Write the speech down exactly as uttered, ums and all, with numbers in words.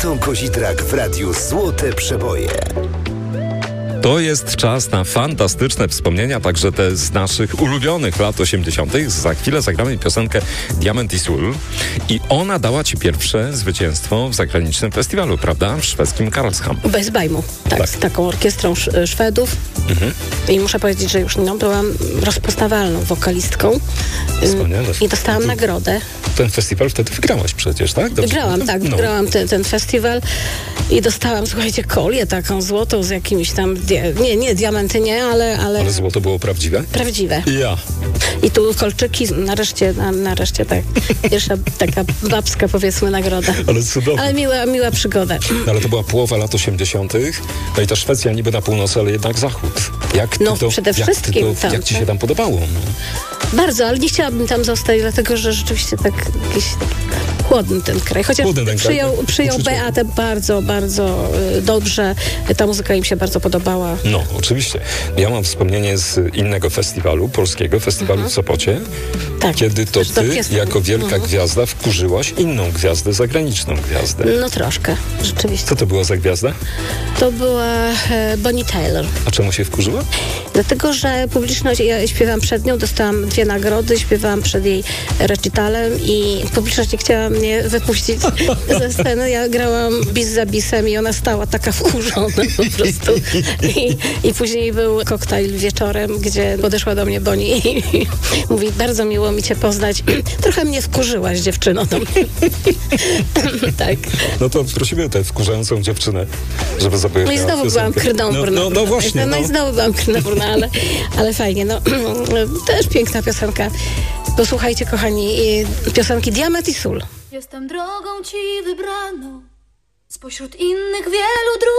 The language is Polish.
Tom Kozidrak w radiu Złote Przeboje. To jest czas na fantastyczne wspomnienia, także te z naszych ulubionych lat osiemdziesiątych. Za chwilę zagramy piosenkę Diament i Sól i ona dała ci pierwsze zwycięstwo w zagranicznym festiwalu, prawda? W szwedzkim Karlshamn. Bez bajmu, tak, tak. Z taką orkiestrą sz- Szwedów. Mhm. I muszę powiedzieć, że już no, byłam rozpoznawalną wokalistką. Wspaniale. I dostałam nagrodę. Ten festiwal wtedy wygrałaś przecież, tak? Dobrze wygrałam, tak, no. wygrałam ten, ten festiwal i dostałam, słuchajcie, kolię taką złotą z jakimiś tam, dia- nie, nie, diamenty nie, ale... Ale, ale złoto było prawdziwe? Prawdziwe. Ja. I tu kolczyki, nareszcie, na, nareszcie tak, pierwsza taka babska, powiedzmy, nagroda. Ale cudownie. Ale miła, miła przygoda. No, ale to była połowa lat osiemdziesiątych. No i ta Szwecja niby na północy, ale jednak zachód. Jak no, to, przede jak wszystkim. Ty to, tam, jak ci się tak. tam podobało? No. Bardzo, ale nie chciałabym tam zostać, dlatego że rzeczywiście tak jakiś chłodny ten kraj. Chociaż Chłodny ten kraj, przyjął, tak? przyjął Beatę bardzo, bardzo y, dobrze. Ta muzyka im się bardzo podobała. No, oczywiście. Ja mam wspomnienie z innego festiwalu, polskiego festiwalu Mhm. w Sopocie, Tak. kiedy to Zresztą ty, jest- jako wielka Mhm. gwiazda, wkurzyłaś inną gwiazdę, zagraniczną gwiazdę. No troszkę, rzeczywiście. Co to była za gwiazda? To była e, Bonnie Tyler. A czemu się wkurzyła? Dlatego, że publiczność, ja śpiewam przed nią, dostałam dwie nagrody, śpiewałam przed jej recitalem i publiczność nie chciała mnie wypuścić ze sceny. Ja grałam bis za bisem i ona stała taka wkurzona po prostu. I, i później był koktajl wieczorem, gdzie podeszła do mnie Bonnie i mówi, bardzo miło mi cię poznać. Trochę mnie wkurzyłaś, dziewczyno. No. Tak. No to prosimy tę wkurzającą dziewczynę, żeby zapowiedziała No i znowu byłam piosenkę. krnąbrna. No, no, no właśnie. No, No. i znowu byłam krnąbrna, ale, ale fajnie. No, też piękna piosenka. Posłuchajcie, kochani, piosenki Diament i Sól. Jestem drogą ci wybraną spośród innych wielu dróg.